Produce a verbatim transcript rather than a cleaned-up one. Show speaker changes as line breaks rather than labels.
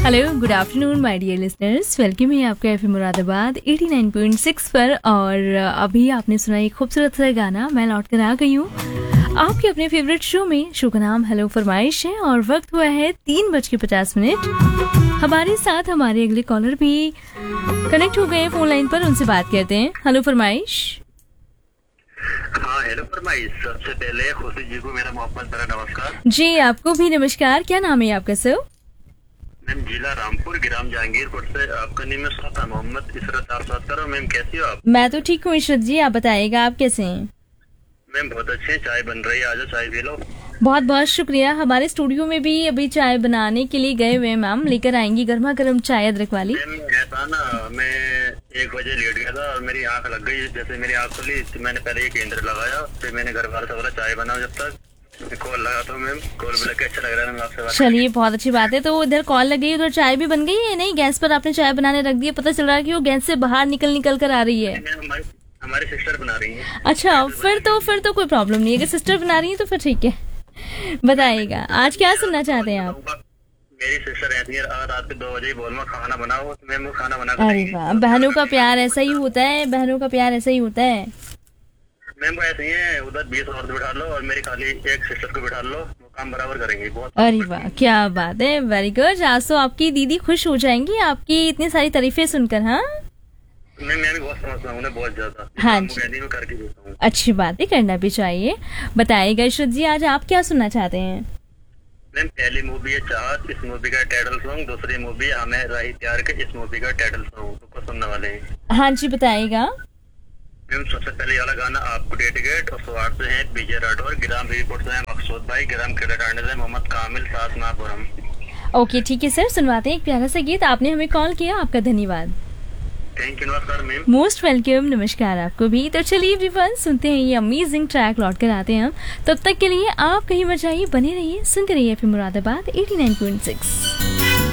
Hello, good afternoon my dear listeners. Welcome है आपका FM Moradabad eighty nine point six पर। और अभी आपने सुना एक खूबसूरत सा गाना। मैं लौट कर आ गई हूँ आपके अपने फेवरेट शो में। शो का नाम हेलो फरमाइश है और वक्त हुआ है तीन बज के पचास मिनट। हमारे साथ हमारे अगले कॉलर भी कनेक्ट हो गए फोन लाइन पर, उनसे बात करते हैं। हेलो फरमाइश।
हाँ, हेलो फरमाइश। सबसे पहले खुशी जी को मेरा मोहब्बत भरा नमस्कार।
जी, आपको भी नमस्कार। क्या नाम है आपका सर?
मैम जिला रामपुर, ग्राम जहांगीरपुर से आपका नाम है साथा मोहम्मद इसरत। आप बात करो मैम, कैसी हो आप?
मैं तो ठीक हूँ इशरत जी, आप बताइएगा आप कैसे हैं?
मैम बहुत अच्छे हैं, चाय बन रही है, आ जाओ चाय पी लो।
बहुत बहुत शुक्रिया। हमारे स्टूडियो में भी अभी चाय बनाने के लिए गए हुए मैम, लेकर आएंगी गर्मा गर्म चाय अदरक वाली।
मैम ऐसा ना, मैं एक बजे लेट गया था और मेरी आंख लग गई। जैसे मेरी आंख खुली तो मैंने पहले ये केंद्र लगाया, फिर मैंने घर वाले से बोला चाय बनाओ। जब तक कॉल लगा तो मैम कॉल भी लग के अच्छा लग रहा है मैम आपसे बात।
चलिए बहुत अच्छी बात है। तो इधर कॉल लग गई, उधर चाय भी बन गई है? नहीं, गैस पर आपने चाय बनाने रख दी, पता चल रहा है कि वो गैस से बाहर निकल निकल कर आ रही है।
हमारी हमारी सिस्टर बना रही है।
अच्छा, फिर तो फिर तो कोई प्रॉब्लम नहीं है। अगर सिस्टर बना रही है तो फिर ठीक है। बताइएगा आज क्या सुनना चाहते हैं आप?
मेरी सिस्टर रहती है रात के दो बजे बोल में खाना बनाओ, तो मैम वो खाना बना कर
अरे
देंगी।
वाह, बहनों का प्यार ऐसा ही होता है, बहनों का प्यार ऐसा ही होता है।
मैम वो ऐसे ही है, उधर बीस औरत बिठा लो और मेरी खाली एक सिस्टर को बिठा लो, वो काम बराबर करेंगे। बहुत
अरे वाह, क्या बात है, वेरी गुड। आज तो आपकी दीदी खुश हो जाएंगी आपकी इतनी सारी तारीफें सुनकर। हाँ
मैं मैं भी बहुत समझता हूँ उन्हें, बहुत ज्यादा।
हाँ
मैं
जी,
कहती हूँ, करके देता हूँ।
अच्छी बात है, करना भी चाहिए। बताइएगा इशरत जी, आज आप क्या सुनना चाहते हैं?
मैम पहली मूवी है चाहत, इस मूवी का टाइटल सॉन्ग। दूसरी मूवी है हमें राही प्यार के, इस मूवी का टाइटल सॉन्ग तो सुनने वाले हैं।
हाँ जी, बताइएगा।
मैम सबसे पहले वाला गाना आपको डेडिकेट और स्वार्थ से है विजय राठौर, ग्राम बीवीपुर से है मकसूद भाई, ग्राम केडाटांडे से मोहम्मद कामिल, साथ नापुरम।
ओके ठीक है सर, सुनवाते हैं एक प्यारा सा गीत। आपने हमें कॉल किया, आपका धन्यवाद।
थैंक यू, नमस्कार मैम।
मोस्ट वेलकम, नमस्कार आपको भी। तो चलिए एवरीवन, सुनते हैं ये अमेजिंग ट्रैक, लौट कर आते हैं हम। तब तक के लिए आप कहीं मत जाइए, बने रहिए, सुनते रहिए FM Moradabad eighty nine point six.